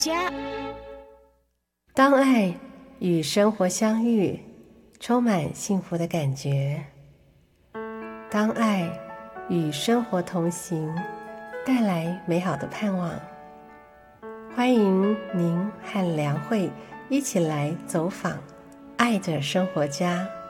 家。 当爱与生活相遇，充满幸福的感觉；当爱与生活同行，带来美好的盼望。欢迎您和良慧一起来走访爱的生活家。